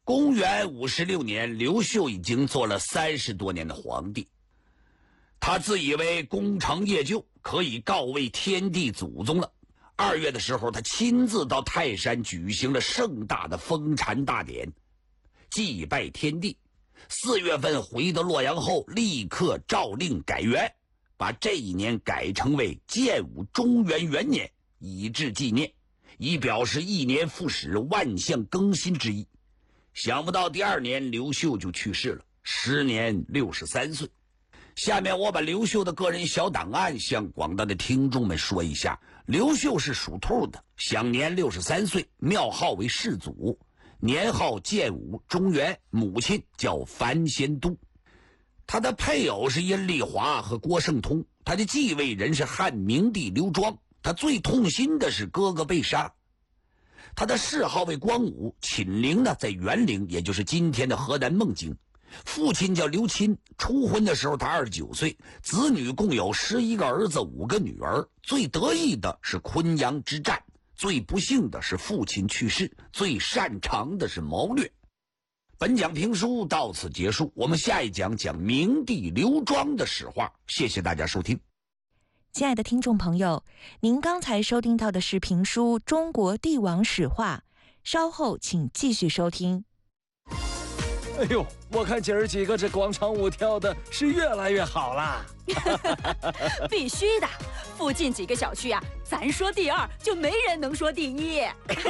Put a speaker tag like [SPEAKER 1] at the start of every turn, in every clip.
[SPEAKER 1] 公元56年，刘秀已经做了30多年的皇帝。他自以为功成业就，可以告慰天地祖宗了。2月的时候，他亲自到泰山举行了盛大的封禅大典，祭拜天地。4月份回到洛阳后，立刻诏令改元，把这一年改成为建武中元元年，以致纪念，以表示一年复始、万象更新之意。想不到第2年刘秀就去世了，时年63岁。下面我把刘秀的个人小档案向广大的听众们说一下。刘秀是属兔的，享年63岁，庙号为世祖，年号建武中元，母亲叫樊先都。他的配偶是阴丽华和郭圣通，他的继位人是汉明帝刘庄。他最痛心的是哥哥被杀。他的谥号为光武，寝陵呢在元陵，也就是今天的河南孟京。父亲叫刘钦，初婚的时候他29岁，子女共有11个儿子5个女儿。最得意的是昆阳之战，最不幸的是父亲去世，最擅长的是谋略。本讲评书到此结束，我们下一讲讲明帝刘庄的史话。谢谢大家收听。
[SPEAKER 2] 亲爱的听众朋友，您刚才收听到的是评书《中国帝王史话》，稍后请继续收听。
[SPEAKER 3] 哎呦，我看姐儿几个这广场舞跳的是越来越好啦！
[SPEAKER 4] 必须的，附近几个小区啊，咱说第2就没人能说第1。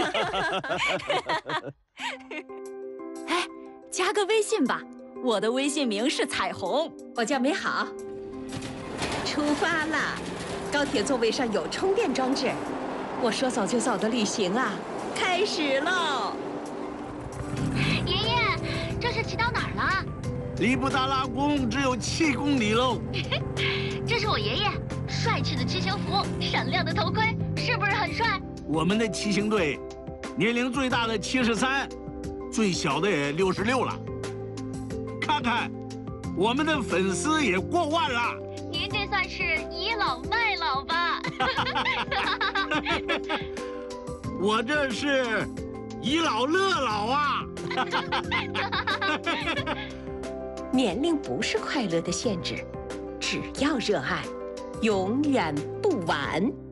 [SPEAKER 4] 哎，加个微信吧，我的微信名是彩虹。
[SPEAKER 5] 我叫美好。出发啦！高铁座位上有充电装置，我说走就走的旅行啊，开始喽！
[SPEAKER 6] 爷爷，这是骑到哪儿了？
[SPEAKER 7] 离布达拉宫只有7公里喽。
[SPEAKER 6] 这是我爷爷，帅气的骑行服，闪亮的头盔，是不是很帅？
[SPEAKER 7] 我们的骑行队，年龄最大的73，最小的也66了。看看，我们的粉丝也过万了。
[SPEAKER 6] 您这算是倚老卖老吧？
[SPEAKER 7] 我这是倚老乐老啊！
[SPEAKER 5] 年龄不是快乐的限制，只要热爱，永远不晚。